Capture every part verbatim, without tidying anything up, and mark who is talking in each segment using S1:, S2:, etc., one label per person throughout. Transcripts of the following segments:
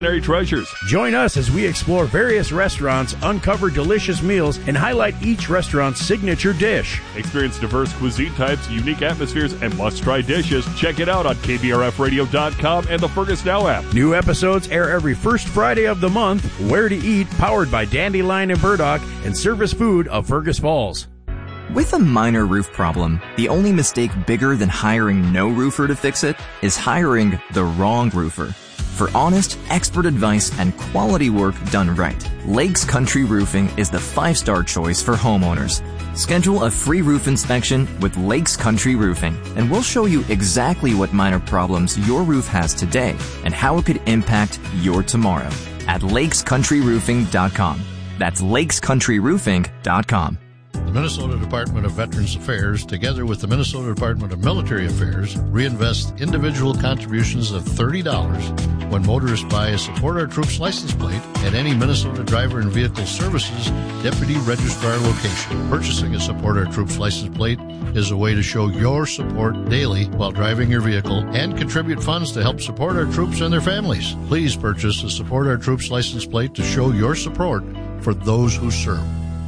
S1: treasures.
S2: Join us as we explore various restaurants, uncover delicious meals, and highlight each restaurant's signature dish.
S1: Experience diverse cuisine types, unique atmospheres, and must-try dishes. Check it out on K B R F radio dot com and the Fergus Now app.
S2: New episodes air every first Friday of the month. Where to Eat, powered by Dandelion and Burdock, and Service Food of Fergus Falls.
S3: With a minor roof problem, the only mistake bigger than hiring no roofer to fix it is hiring the wrong roofer. For honest, expert advice and quality work done right, Lakes Country Roofing is the five-star choice for homeowners. Schedule a free roof inspection with Lakes Country Roofing, and we'll show you exactly what minor problems your roof has today and how it could impact your tomorrow at lakes country roofing dot com. That's lakes country roofing dot com.
S4: The Minnesota Department of Veterans Affairs, together with the Minnesota Department of Military Affairs, reinvest individual contributions of thirty dollars when motorists buy a Support Our Troops license plate at any Minnesota Driver and Vehicle Services Deputy Registrar location. Purchasing a Support Our Troops license plate is a way to show your support daily while driving your vehicle and contribute funds to help support our troops and their families. Please purchase a Support Our Troops license plate to show your support for those who serve.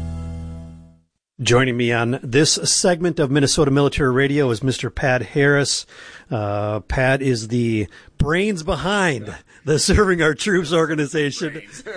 S5: Joining me on this segment of Minnesota Military Radio is Mister Pat Harris. Uh, Pat is the brains behind the Serving Our Troops organization.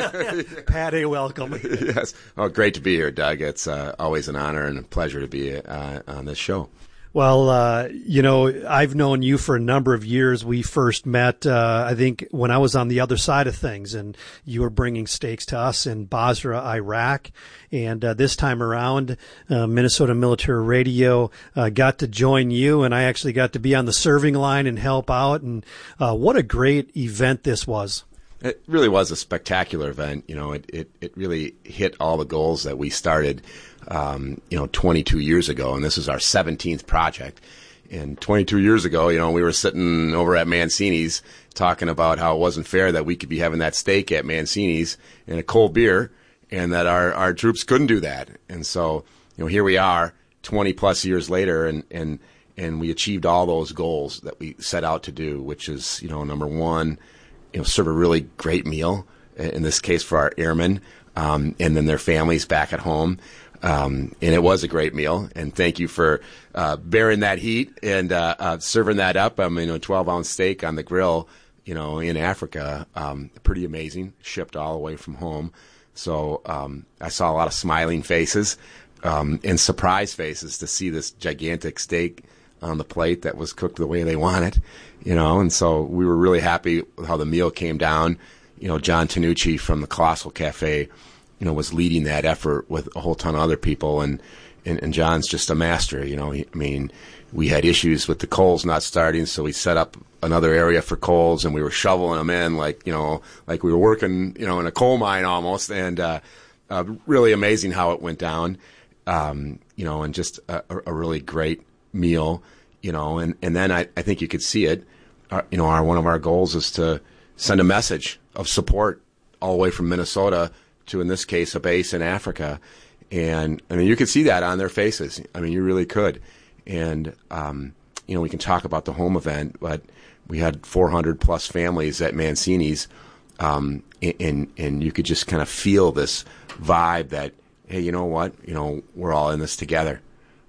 S5: Pat, hey, welcome.
S6: Yes. Oh, great to be here, Doug. It's uh, always an honor and a pleasure to be uh, on this show.
S5: Well, uh, you know, I've known you for a number of years. We first met, uh, I think, when I was on the other side of things, and you were bringing stakes to us in Basra, Iraq. And uh, this time around, uh, Minnesota Military Radio uh, got to join you, and I actually got to be on the serving line and help out. And uh, what a great event this was.
S6: It really was a spectacular event. You know, it, it, it really hit all the goals that we started Um, you know, twenty-two years ago, and this is our seventeenth project. And twenty-two years ago, you know, we were sitting over at Mancini's talking about how it wasn't fair that we could be having that steak at Mancini's and a cold beer, and that our, our troops couldn't do that. And so, you know, here we are twenty plus years later, and, and, and we achieved all those goals that we set out to do, which is, you know, number one, you know, serve a really great meal, in this case for our airmen, um, and then their families back at home. Um, and it was a great meal, and thank you for uh, bearing that heat and uh, uh, serving that up. I mean, a twelve ounce steak on the grill, you know, in Africa, um, pretty amazing. Shipped all the way from home, so um, I saw a lot of smiling faces um, and surprised faces to see this gigantic steak on the plate that was cooked the way they wanted, you know. And so we were really happy with how the meal came down. You know, John Tanucci from the Colossal Cafe, you know, was leading that effort with a whole ton of other people, and, and, and John's just a master, you know. He, I mean, we had issues with the coals not starting, so we set up another area for coals, and we were shoveling them in like, you know, like we were working, you know, in a coal mine almost, and uh, uh, really amazing how it went down, um, you know, and just a, a really great meal, you know, and, and then I, I think you could see it, uh, you know, our, one of our goals is to send a message of support all the way from Minnesota to, in this case, a base in Africa. And, I mean, you could see that on their faces. I mean, you really could. And, um, you know, we can talk about the home event, but we had four hundred plus families at Mancini's, um, and, and you could just kind of feel this vibe that, hey, you know what? You know, we're all in this together.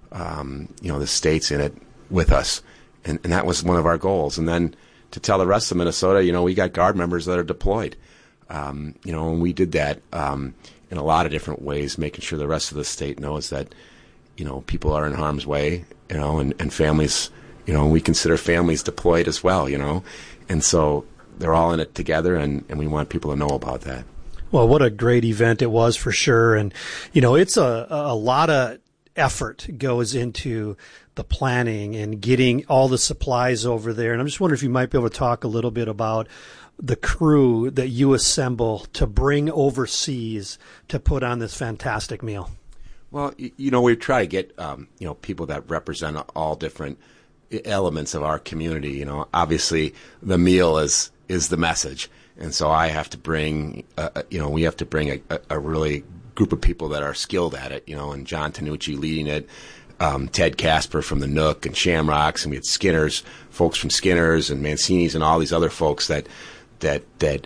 S6: Um, you know, the state's in it with us. And, and that was one of our goals. And then to tell the rest of Minnesota, you know, we got Guard members that are deployed. Um, you know, and we did that um, in a lot of different ways, making sure the rest of the state knows that, you know, people are in harm's way, you know, and, and families, you know, we consider families deployed as well, you know. And so they're all in it together, and, and we want people to know about that.
S5: Well, what a great event it was for sure. And, you know, it's a, a lot of effort goes into the planning and getting all the supplies over there. And I'm just wondering if you might be able to talk a little bit about the crew that you assemble to bring overseas to put on this fantastic meal.
S6: Well, you know, we try to get, um, you know, people that represent all different elements of our community. You know, obviously the meal is, is the message. And so I have to bring, uh, you know, we have to bring a, a really group of people that are skilled at it, you know, and John Tanucci leading it, um, Ted Casper from the Nook and Shamrocks, and we had Skinner's, folks from Skinner's and Mancini's and all these other folks that, that, that,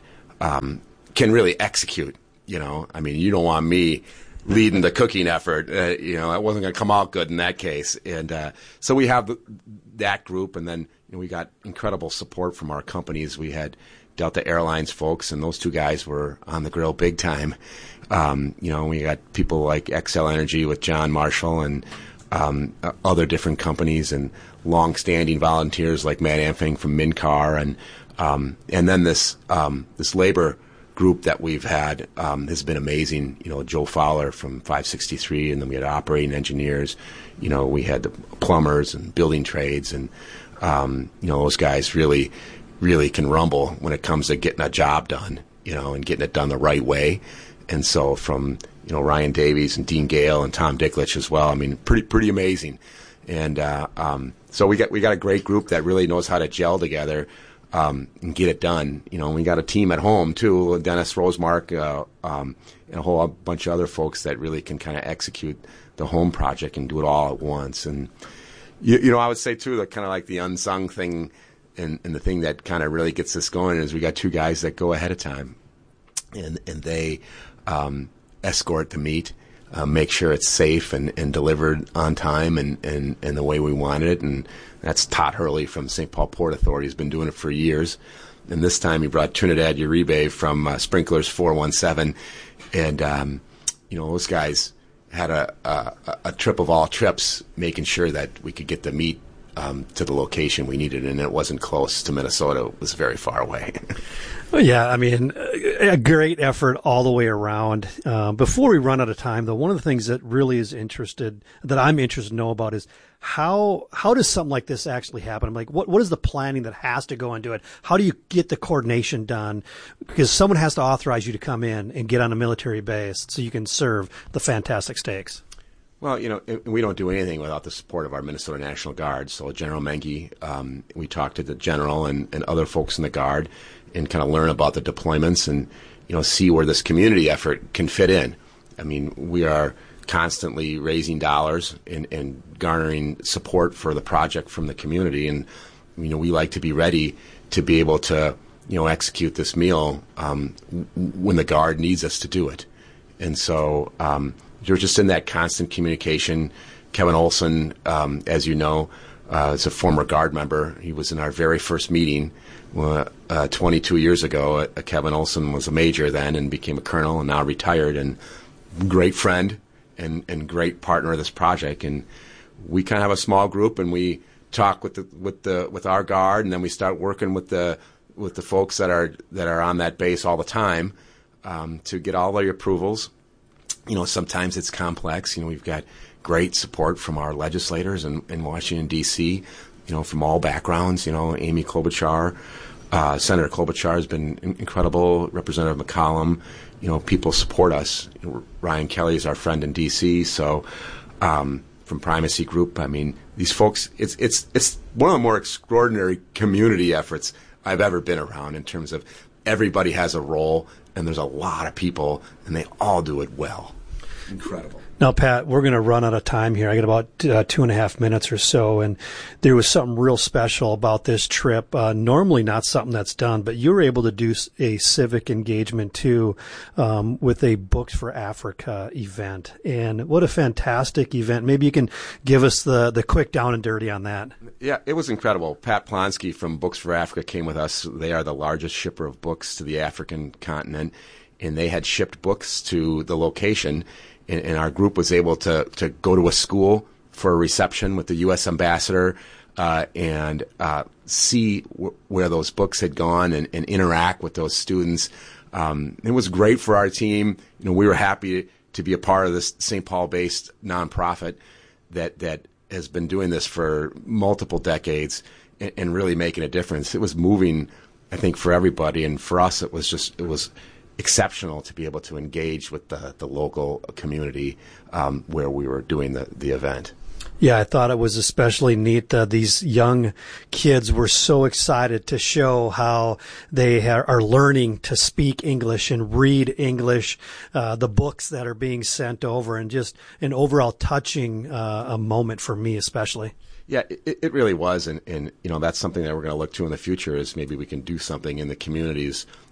S6: um, can really execute. You know, I mean, you don't want me leading the cooking effort. Uh, you know, that wasn't going to come out good in that case. And uh, so we have that group, and then you know, we got incredible support from our companies. We had Delta Airlines folks, and those two guys were on the grill big time. Um, you know, we got people like Xcel Energy with John Marshall and um, uh, other different companies, and long-standing volunteers like Matt Amfing from Mincar, and um, and then this um, this labor group that we've had um, has been amazing. You know, Joe Fowler from five sixty-three, and then we had operating engineers. You know, we had the plumbers and building trades, and um, you know, those guys really, really can rumble when it comes to getting a job done. You know, and getting it done the right way. And so, from you know Ryan Davies and Dean Gale and Tom Dicklich as well. I mean, pretty pretty amazing. And uh, um, so we got we got a great group that really knows how to gel together. Um, and get it done. You know, we got a team at home too, Dennis Rosemark, uh, um, and a whole bunch of other folks that really can kind of execute the home project and do it all at once. And you, you know, I would say too that kind of like the unsung thing, and, and the thing that kind of really gets us going is we got two guys that go ahead of time, and and they um, escort the meat, uh, make sure it's safe and, and delivered on time and, and, and the way we wanted it. And that's Todd Hurley from Saint Paul Port Authority. He's been doing it for years. And this time he brought Trinidad Uribe from uh, Sprinklers four one seven. And, um, you know, those guys had a, a, a trip of all trips, making sure that we could get the meat um, to the location we needed. And it wasn't close to Minnesota. It was very far away.
S5: Well, yeah, I mean, a great effort all the way around. Uh, before we run out of time, though, one of the things that really is interested, that I'm interested to know about is how how does something like this actually happen? I'm like, what what is the planning that has to go into it? How do you get the coordination done? Because someone has to authorize you to come in and get on a military base so you can serve the fantastic steaks.
S6: Well, you know, we don't do anything without the support of our Minnesota National Guard. So General Menke, um, we talked to the general and, and other folks in the Guard and kind of learn about the deployments and, you know, see where this community effort can fit in. I mean, we are constantly raising dollars and, and garnering support for the project from the community. And, you know, we like to be ready to be able to, you know, execute this meal um, when the Guard needs us to do it. And so um, you're just in that constant communication. Kevin Olson, um, as you know, uh, is a former Guard member. He was in our very first meeting uh, uh, twenty-two years ago. Uh, Kevin Olson was a major then and became a colonel and now retired, and great friend and, and great partner of this project. And we kind of have a small group, and we talk with the with the with our Guard, and then we start working with the with the folks that are that are on that base all the time um, to get all the approvals. You know, sometimes it's complex. You know, we've got great support from our legislators in, in Washington, D C, you know, from all backgrounds. You know, Amy Klobuchar, uh, Senator Klobuchar has been incredible, Representative McCollum. You know, people support us. Ryan Kelly is our friend in D C, so um, from Primacy Group, I mean, these folks, it's, it's, it's one of the more extraordinary community efforts I've ever been around in terms of everybody has a role, and there's a lot of people, and they all do it well. Incredible.
S5: Now, Pat, we're going to run out of time here. I got about uh, two and a half minutes or so, and there was something real special about this trip. Uh, normally not something that's done, but you were able to do a civic engagement, too, um, with a Books for Africa event. And what a fantastic event. Maybe you can give us the, the quick down and dirty on that.
S6: Yeah, it was incredible. Pat Plonsky from Books for Africa came with us. They are the largest shipper of books to the African continent, and they had shipped books to the location. And, and our group was able to, to go to a school for a reception with the U S ambassador uh, and uh, see w- where those books had gone and, and interact with those students. Um, it was great for our team. You know, we were happy to be a part of this Saint Paul-based nonprofit that that has been doing this for multiple decades and, and really making a difference. It was moving, I think, for everybody, and for us, it was just it was. exceptional to be able to engage with the, the local community um, where we were doing the, the event.
S5: Yeah, I thought it was especially neat. Uh, these young kids were so excited to show how they ha- are learning to speak English and read English, uh, the books that are being sent over, and just an overall touching uh, a moment for me especially.
S6: Yeah, it, it really was, and, and you know that's something that we're going to look to in the future is maybe we can do something in the communities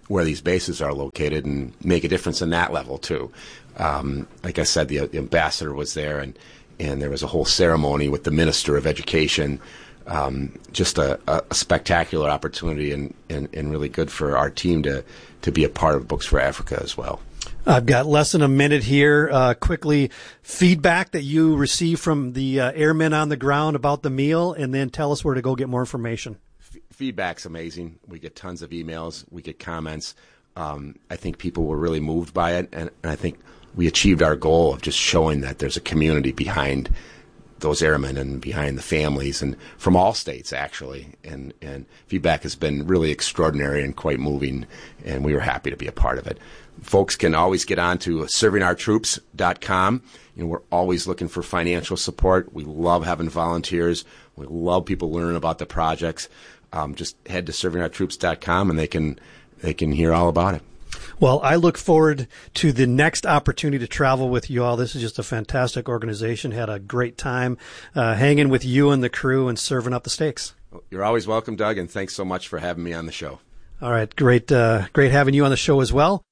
S6: where these bases are located and make a difference in that level too. Um, like I said, the, the ambassador was there, and, and there was a whole ceremony with the Minister of Education. Um, just a, a spectacular opportunity, and, and, and really good for our team to, to be a part of Books for Africa as well.
S5: I've got less than a minute here. Uh, quickly, feedback that you received from the uh, airmen on the ground about the meal, and then tell us where to go get more information.
S6: F- feedback's amazing. We get tons of emails. We get comments. Um, I think people were really moved by it, and, and I think we achieved our goal of just showing that there's a community behind those airmen and behind the families, and from all states actually. And, and feedback has been really extraordinary and quite moving, and we were happy to be a part of it. Folks can always get on to serving our troops dot com. You know, we're always looking for financial support. We love having volunteers. We love people learning about the projects. Um, just head to serving our troops dot com and they can they can hear all about it.
S5: Well, I look forward to the next opportunity to travel with you all. This is just a fantastic organization. Had a great time uh, hanging with you and the crew and serving up the steaks.
S6: You're always welcome, Doug, and thanks so much for having me on the show.
S5: All right, great, uh, great having you on the show as well.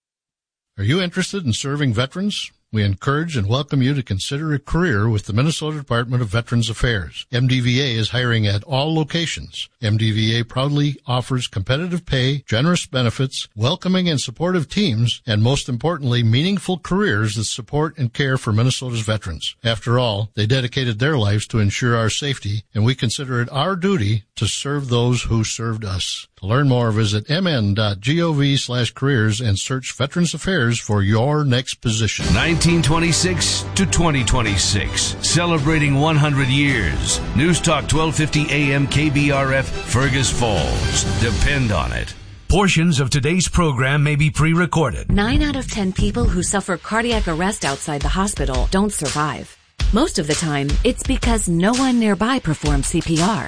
S4: Are you interested in serving veterans? We encourage and welcome you to consider a career with the Minnesota Department of Veterans Affairs. M D V A is hiring at all locations. M D V A proudly offers competitive pay, generous benefits, welcoming and supportive teams, and most importantly, meaningful careers that support and care for Minnesota's veterans. After all, they dedicated their lives to ensure our safety, and we consider it our duty to serve those who served us. To learn more, visit mn.gov slash careers and search Veterans Affairs for your next position.
S7: nineteen twenty-six to twenty twenty-six, celebrating one hundred years. News Talk twelve fifty A M K B R F, Fergus Falls. Depend on it. Portions of today's program may be pre-recorded.
S8: Nine out of ten people who suffer cardiac arrest outside the hospital don't survive. Most of the time, it's because no one nearby performs C P R.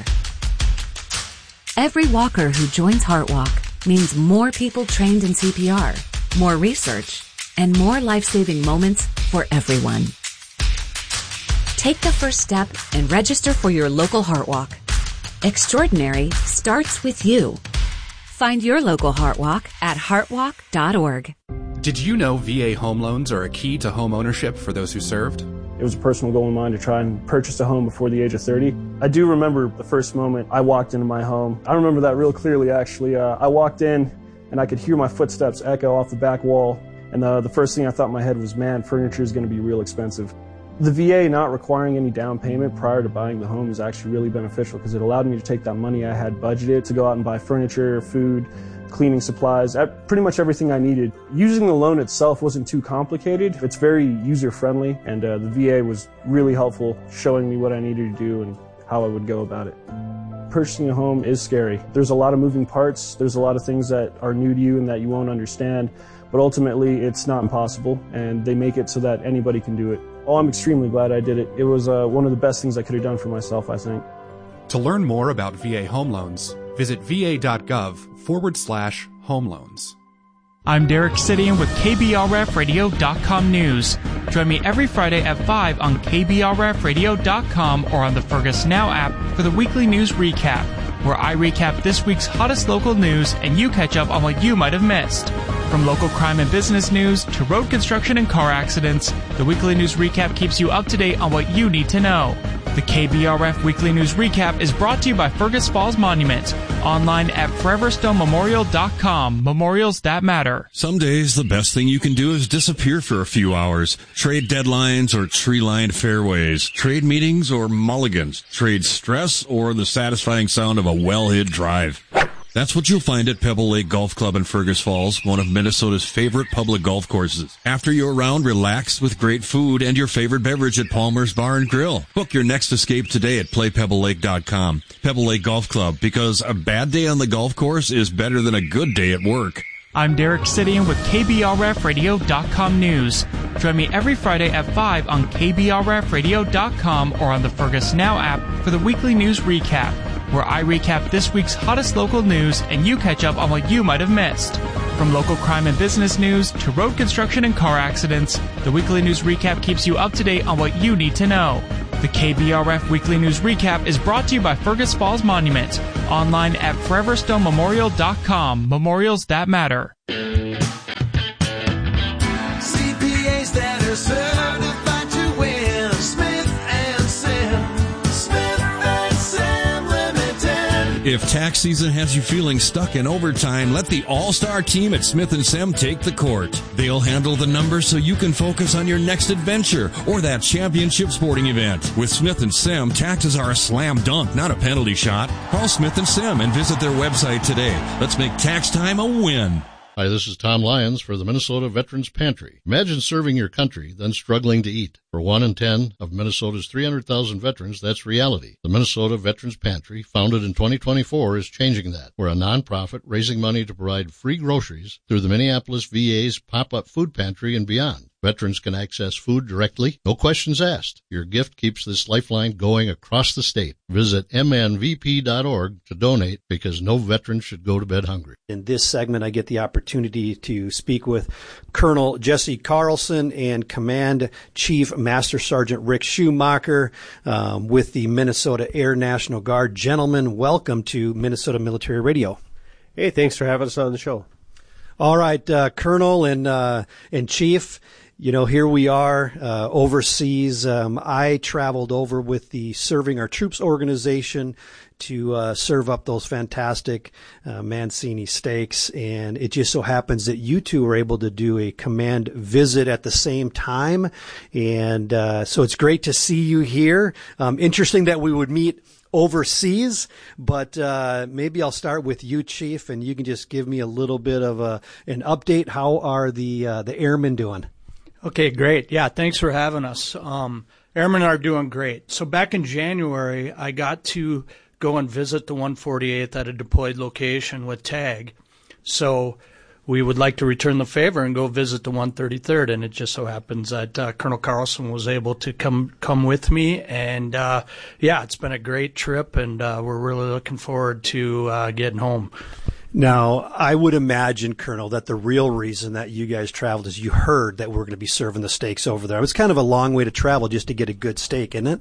S8: Every walker who joins HeartWalk means more people trained in C P R, more research, and more life-saving moments for everyone. Take the first step and register for your local HeartWalk. Extraordinary starts with you. Find your local HeartWalk at heartwalk dot org.
S9: Did you know V A home loans are a key to home ownership for those who served?
S10: It was a personal goal of mine to try and purchase a home before the age of thirty. I do remember the first moment I walked into my home. I remember that real clearly, actually. Uh, I walked in, and I could hear my footsteps echo off the back wall. And uh, the first thing I thought in my head was, man, furniture is going to be real expensive. The V A not requiring any down payment prior to buying the home is actually really beneficial because it allowed me to take that money I had budgeted to go out and buy furniture, food, cleaning supplies, pretty much everything I needed. Using the loan itself wasn't too complicated. It's very user-friendly, and uh, the V A was really helpful, showing me what I needed to do and how I would go about it. Purchasing a home is scary. There's a lot of moving parts. There's a lot of things that are new to you and that you won't understand, but ultimately it's not impossible, and they make it so that anybody can do it. Oh, I'm extremely glad I did it. It was uh, one of the best things I could have done for myself, I think.
S9: To learn more about V A home loans, visit va.gov forward slash home loans.
S11: I'm Derek Sidian with K B R F radio dot com News. Join me every Friday at five on K B R F radio dot com or on the Fergus Now app for the weekly news recap, where I recap this week's hottest local news and you catch up on what you might have missed. From local crime and business news to road construction and car accidents, the weekly news recap keeps you up to date on what you need to know. The K B R F Weekly News Recap is brought to you by Fergus Falls Monument, online at forever stone memorial dot com. Memorials that matter.
S12: Some days, the best thing you can do is disappear for a few hours. Trade deadlines or tree-lined fairways. Trade meetings or mulligans. Trade stress or the satisfying sound of a well-hid drive. That's what you'll find at Pebble Lake Golf Club in Fergus Falls, one of Minnesota's favorite public golf courses. After your round, relax with great food and your favorite beverage at Palmer's Bar and Grill. Book your next escape today at play pebble lake dot com. Pebble Lake Golf Club, because a bad day on the golf course is better than a good day at work.
S11: I'm Derek Sidian with K B R F radio dot com News. Join me every Friday at five on K B R F radio dot com or on the Fergus Now app for the weekly news recap, where I recap this week's hottest local news and you catch up on what you might have missed. From local crime and business news to road construction and car accidents, the weekly news recap keeps you up to date on what you need to know. The K B R F Weekly News Recap is brought to you by Fergus Falls Monument, Online at forever stone memorial dot com. Memorials that matter.
S13: C P As that are certified to win. Smith and Sam. Smith and Sam Limited.
S12: If tax season has you feeling stuck in overtime, let the all-star team at Smith and Sam take the court. They'll handle the numbers so you can focus on your next adventure or that championship sporting event. With Smith and Sam, taxes are a slam dunk, not a penalty shot. Call Smith and Sam and visit their website today. Let's make tax time a win.
S4: Hi, this is Tom Lyons for the Minnesota Veterans Pantry. Imagine serving your country, then struggling to eat. For one in ten of Minnesota's three hundred thousand veterans, that's reality. The Minnesota Veterans Pantry, founded in twenty twenty-four, is changing that. We're a nonprofit raising money to provide free groceries through the Minneapolis V A's pop-up food pantry and beyond. Veterans can access food directly, no questions asked. Your gift keeps this lifeline going across the state. Visit m n v p dot org to donate, because no veteran should go to bed hungry.
S5: In this segment, I get the opportunity to speak with Colonel Jesse Carlson and Command Chief Master Sergeant Rick Schumacher um, with the Minnesota Air National Guard. Gentlemen, welcome to Minnesota Military Radio.
S14: Hey, thanks for having us on the show.
S5: All right, uh, Colonel and uh, and Chief. You know, here we are uh, overseas. Um, I traveled over with the Serving Our Troops organization to uh, serve up those fantastic uh, Mancini steaks, and it just so happens that you two were able to do a command visit at the same time, and uh, so it's great to see you here. Um, interesting that we would meet overseas, but uh, maybe I'll start with you, Chief, and you can just give me a little bit of a, an update. How are the uh, the airmen doing?
S15: Okay, great. Yeah, thanks for having us. Um, airmen are doing great. So back in January, I got to go and visit the one forty-eighth at a deployed location with TAG. So we would like to return the favor and go visit the one thirty-third, and it just so happens that uh, Colonel Carlson was able to come come with me, and uh, yeah, it's been a great trip, and uh, we're really looking forward to uh, getting home.
S5: Now, I would imagine, Colonel, that the real reason that you guys traveled is you heard that we're going to be serving the steaks over there. It was kind of a long way to travel just to get a good steak, isn't it?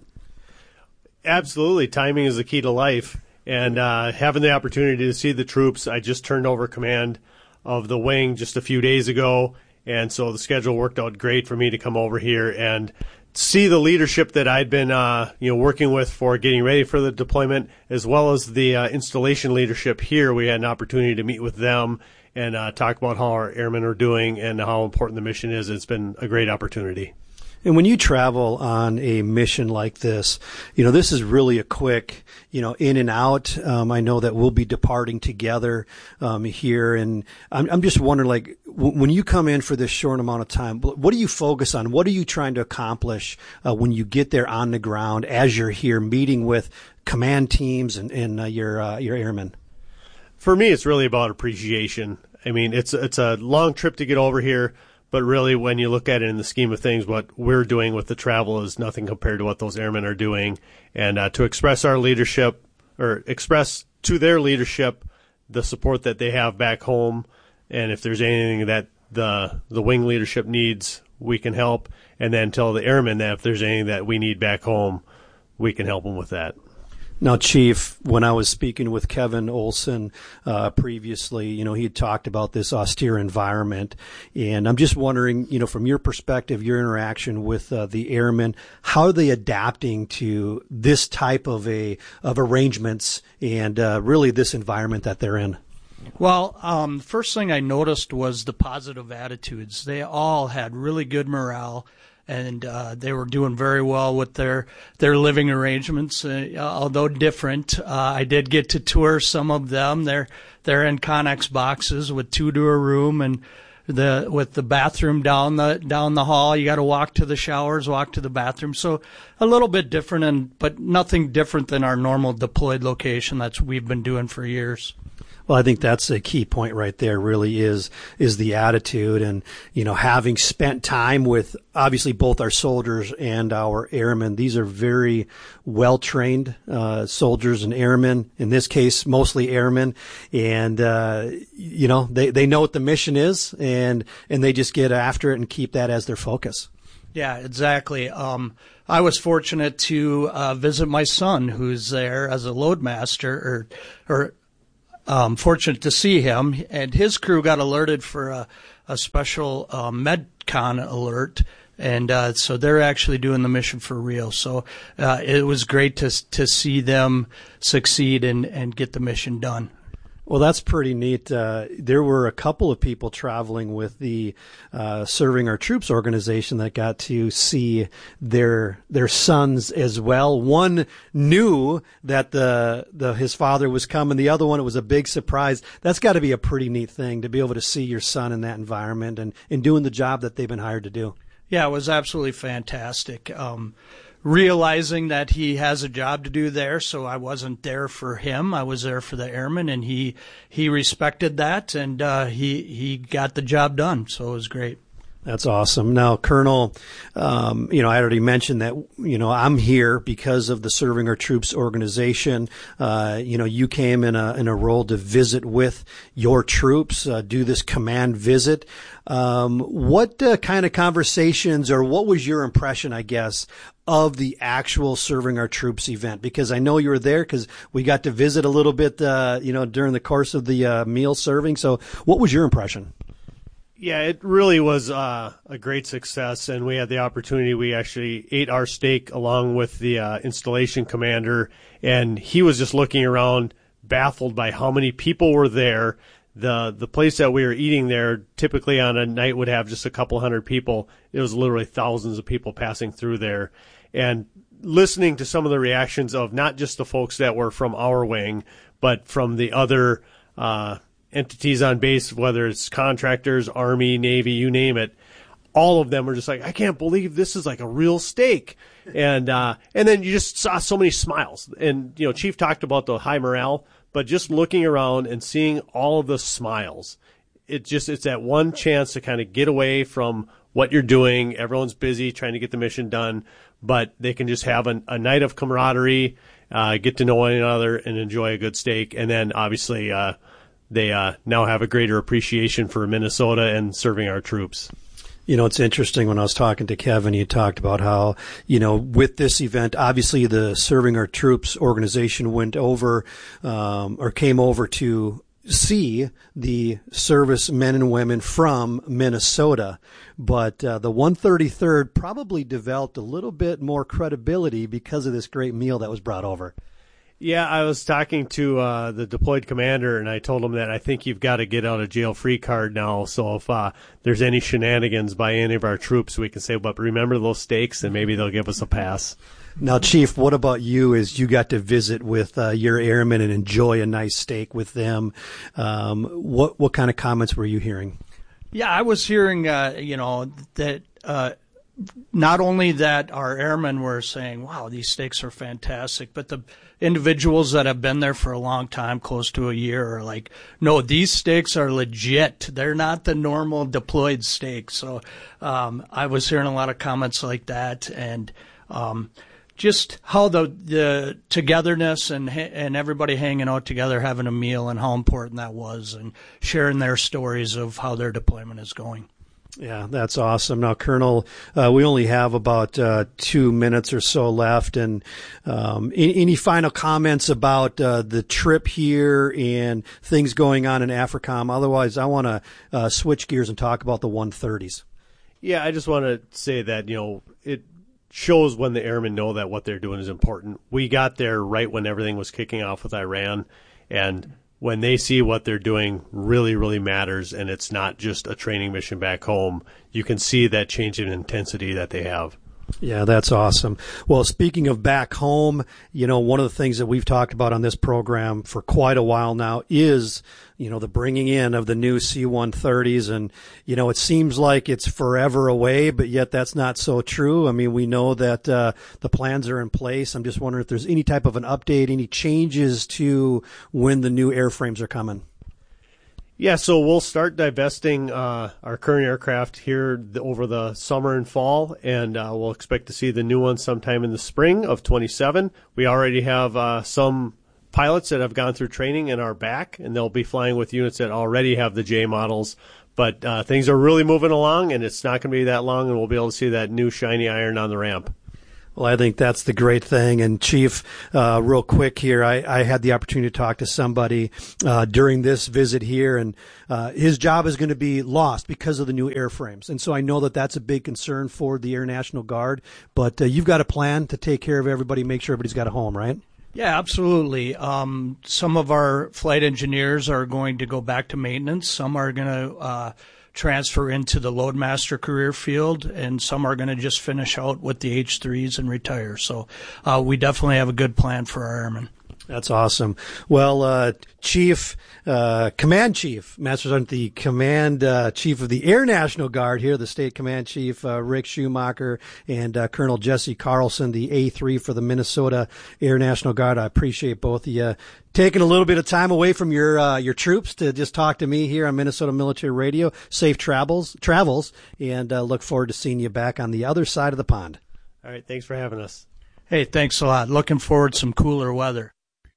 S14: Absolutely. Timing is the key to life. And uh, having the opportunity to see the troops, I just turned over command of the wing just a few days ago, and so the schedule worked out great for me to come over here and see the leadership that I'd been uh, you know, working with for getting ready for the deployment, as well as the uh, installation leadership here. We had an opportunity to meet with them and uh, talk about how our airmen are doing and how important the mission is. It's been a great opportunity.
S5: And when you travel on a mission like this, you know, this is really a quick, you know, in and out. Um, I know that we'll be departing together um, here. And I'm, I'm just wondering, like, w- when you come in for this short amount of time, what do you focus on? What are you trying to accomplish uh, when you get there on the ground as you're here meeting with command teams and, and uh, your uh, your airmen?
S14: For me, it's really about appreciation. I mean, it's it's a long trip to get over here. But really, when you look at it in the scheme of things, what we're doing with the travel is nothing compared to what those airmen are doing. And uh, to express our leadership, or express to their leadership the support that they have back home, and if there's anything that the the wing leadership needs, we can help. And then tell the airmen that if there's anything that we need back home, we can help them with that.
S5: Now, Chief, when I was speaking with Kevin Olson uh, previously, you know, he had talked about this austere environment, and I'm just wondering, you know, from your perspective, your interaction with uh, the airmen, how are they adapting to this type of a of arrangements and uh, really this environment that they're in?
S15: Well, um, first thing I noticed was the positive attitudes. They all had really good morale. And uh, they were doing very well with their their living arrangements, uh, although different. Uh, I did get to tour some of them. They're they're in Connex boxes with two to a room, and the with the bathroom down the down the hall. You got to walk to the showers, walk to the bathroom. So a little bit different, and but nothing different than our normal deployed location that's we've been doing for years.
S5: Well, I think that's a key point right there, really is is the attitude. And, you know, having spent time with obviously both our soldiers and our airmen, these are very well-trained uh, soldiers and airmen, in this case, mostly airmen. And, uh, you know, they, they know what the mission is, and, and they just get after it and keep that as their focus.
S15: Yeah, exactly. Um, I was fortunate to uh, visit my son, who's there as a loadmaster, or, or um, fortunate to see him. And his crew got alerted for a, a special uh, MedCon alert, and uh, so they're actually doing the mission for real. So uh, it was great to to see them succeed and, and get the mission done.
S5: Well, that's pretty neat. Uh, there were a couple of people traveling with the uh, Serving Our Troops organization that got to see their their sons as well. One knew that the the his father was coming. The other one, it was a big surprise. That's got to be a pretty neat thing to be able to see your son in that environment and, and doing the job that they've been hired to do.
S15: Yeah, it was absolutely fantastic. Um, realizing that he has a job to do there, so I wasn't there for him. I was there for the airmen, and he he respected that, and uh, he he got the job done. So it was great.
S5: That's awesome. Now, Colonel, um, you know, I already mentioned that, you know, I'm here because of the Serving Our Troops organization. Uh, you know, you came in a, in a role to visit with your troops, uh, do this command visit. Um, what uh, kind of conversations, or what was your impression, I guess, of the actual Serving Our Troops event? Because I know you were there because we got to visit a little bit, uh, you know, during the course of the uh, meal serving. So what was your impression?
S14: Yeah, it really was uh, a great success, and we had the opportunity. We actually ate our steak along with the uh, installation commander, and he was just looking around, baffled by how many people were there. The the place that we were eating there, typically on a night, would have just a couple hundred people. It was literally thousands of people passing through there. And listening to some of the reactions of not just the folks that were from our wing, but from the other uh entities on base, whether it's contractors, Army, Navy, you name it, all of them were just like, I can't believe this is like a real steak. And uh, and then you just saw so many smiles. And, you know, Chief talked about the high morale, but just looking around and seeing all of the smiles, it just, it's that one chance to kind of get away from what you're doing. Everyone's busy trying to get the mission done, but they can just have a, a night of camaraderie, uh, get to know one another, and enjoy a good steak. And then, obviously, uh, they uh, now have a greater appreciation for Minnesota and serving our troops.
S5: You know, it's interesting. When I was talking to Kevin, he talked about how, you know, with this event, obviously the Serving Our Troops organization went over um, or came over to see the service men and women from Minnesota. But uh, the one thirty-third probably developed a little bit more credibility because of this great meal that was brought over.
S14: Yeah, I was talking to uh, the deployed commander, and I told him that I think you've got to get out a jail-free card now. So if uh, there's any shenanigans by any of our troops, we can say, but remember those steaks, and maybe they'll give us a pass.
S5: Now, Chief, what about you as you got to visit with uh, your airmen and enjoy a nice steak with them? Um, what what kind of comments were you hearing?
S15: Yeah, I was hearing, uh, you know, that uh, not only that our airmen were saying, wow, these steaks are fantastic, but the individuals that have been there for a long time, close to a year, are like, no, these steaks are legit. They're not the normal deployed steaks. So um, I was hearing a lot of comments like that, and um, just how the the togetherness and and everybody hanging out together, having a meal, and how important that was, and sharing their stories of how their deployment is going.
S5: Yeah, that's awesome. Now, Colonel, uh, we only have about uh, two minutes or so left, and um, any, any final comments about uh, the trip here and things going on in AFRICOM? Otherwise, I want to uh, switch gears and talk about the one thirties.
S14: Yeah, I just want to say that, you know, it shows when the airmen know that what they're doing is important. We got there right when everything was kicking off with Iran, and when they see what they're doing really, really matters, and it's not just a training mission back home, you can see that change in intensity that they have.
S5: Yeah, that's awesome. Well, speaking of back home, you know, one of the things that we've talked about on this program for quite a while now is, you know, the bringing in of the new C one thirties. And, you know, it seems like it's forever away, but yet that's not so true. I mean, we know that uh, the plans are in place. I'm just wondering if there's any type of an update, any changes to when the new airframes are coming.
S14: Yeah, so we'll start divesting uh, our current aircraft here the, over the summer and fall, and uh, we'll expect to see the new ones sometime in the spring of twenty-seven. We already have uh, some pilots that have gone through training and are back, and they'll be flying with units that already have the J models. But uh, things are really moving along, and it's not going to be that long, and we'll be able to see that new shiny iron on the ramp.
S5: Well, I think that's the great thing. And Chief, uh, real quick here, I, I had the opportunity to talk to somebody uh, during this visit here, and uh, his job is going to be lost because of the new airframes. And so I know that that's a big concern for the Air National Guard. But uh, you've got a plan to take care of everybody, make sure everybody's got a home, right?
S15: Yeah, absolutely. Um, some of our flight engineers are going to go back to maintenance. Some are going to uh, transfer into the Loadmaster career field, and some are going to just finish out with the H threes and retire. So uh, we definitely have a good plan for our airmen.
S5: That's awesome. Well, uh, Chief, uh, Command Chief, Master Sergeant, the Command uh, Chief of the Air National Guard here, the State Command Chief, uh, Rick Schumacher, and uh, Colonel Jesse Carlson, the A three for the Minnesota Air National Guard. I appreciate both of you taking a little bit of time away from your uh, your troops to just talk to me here on Minnesota Military Radio. Safe travels, travels, and uh, look forward to seeing you back on the other side of the pond.
S14: All right, thanks for having us.
S15: Hey, thanks a lot. Looking forward to some cooler weather.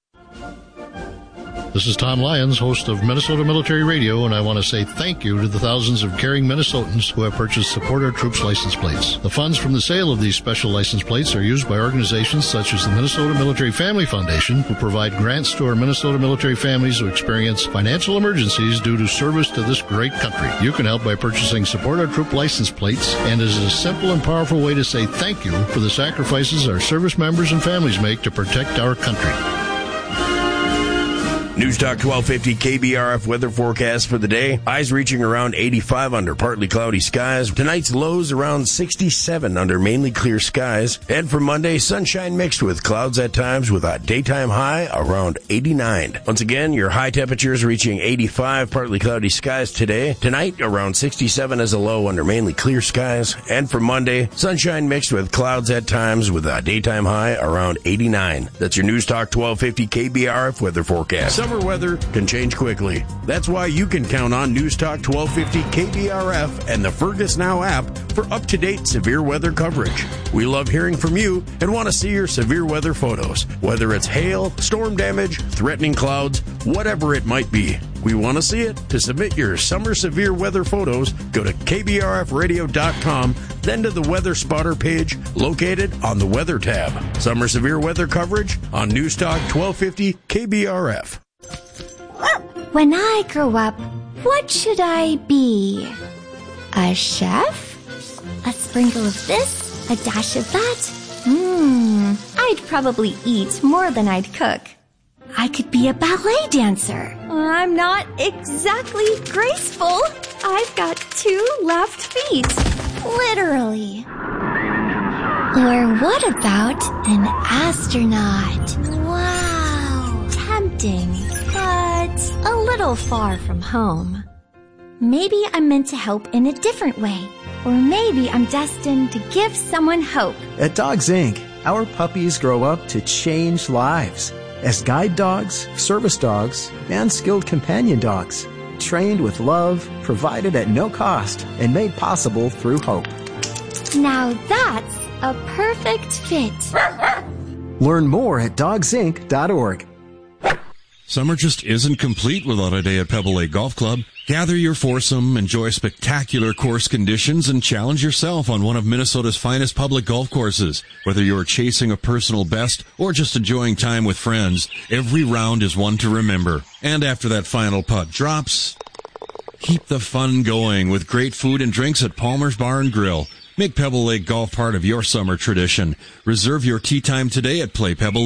S4: This is Tom Lyons, host of Minnesota Military Radio, and I want to say thank you to the thousands of caring Minnesotans who have purchased Support Our Troops license plates. The funds from the sale of these special license plates are used by organizations such as the Minnesota Military Family Foundation, who provide grants to our Minnesota military families who experience financial emergencies due to service to this great country. You can help by purchasing Support Our Troop license plates, and it is a simple and powerful way to say thank you for the sacrifices our service members and families make to protect our country.
S16: News Talk twelve fifty K B R F weather forecast for the day. Highs reaching around eighty-five under partly cloudy skies. Tonight's lows around sixty-seven under mainly clear skies. And for Monday, sunshine mixed with clouds at times with a daytime high around eighty-nine. Once again, your high temperatures reaching eighty-five, partly cloudy skies today. Tonight, around sixty-seven as a low under mainly clear skies. And for Monday, sunshine mixed with clouds at times with a daytime high around eighty-nine. That's your News Talk twelve fifty K B R F weather forecast. Summer weather can change quickly. That's why you can count on News Talk twelve fifty K B R F and the Fergus Now app for up-to-date severe weather coverage. We love hearing from you and want to see your severe weather photos, whether it's hail, storm damage, threatening clouds, whatever it might be. We want to see it. To submit your summer severe weather photos, go to K B R F radio dot com, then to the Weather Spotter page located on the Weather tab. Summer severe weather coverage on News Talk twelve fifty K B R F.
S17: When I grow up, what should I be? A chef? A sprinkle of this? A dash of that? Mmm, I'd probably eat more than I'd cook. I could be a ballet dancer. I'm not exactly graceful. I've got two left feet. Literally. Or what about an astronaut? Wow. Tempting, but a little far from home. Maybe I'm meant to help in a different way. Or maybe I'm destined to give someone hope.
S18: At Dogs Incorporated, our puppies grow up to change lives. As guide dogs, service dogs, and skilled companion dogs. Trained with love, provided at no cost, and made possible through hope.
S17: Now that's a perfect fit.
S18: Learn more at dogs inc dot org.
S12: Summer just isn't complete without a day at Pebble Lake Golf Club. Gather your foursome, enjoy spectacular course conditions, and challenge yourself on one of Minnesota's finest public golf courses. Whether you're chasing a personal best or just enjoying time with friends, every round is one to remember. And after that final putt drops, keep the fun going with great food and drinks at Palmer's Bar and Grill. Make Pebble Lake Golf part of your summer tradition. Reserve your tee time today at Play Pebble